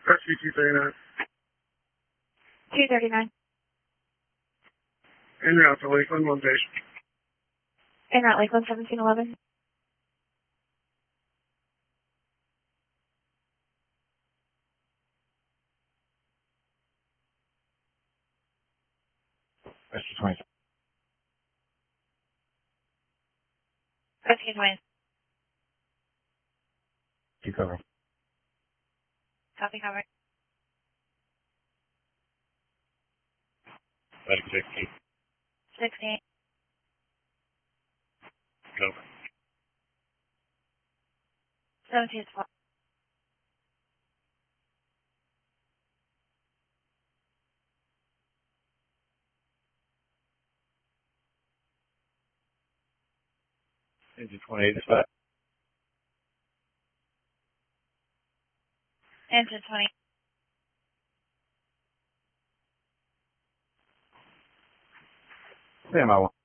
SC 239. 239. En route to Lakeland, 1 station. En route Lakeland 1711. SC 20. SC 20. Keep covering. Copy, cover. Medic 60. 68. Cover. 17 is 4. Engine 28 is back. Engine 20. Stand by 1.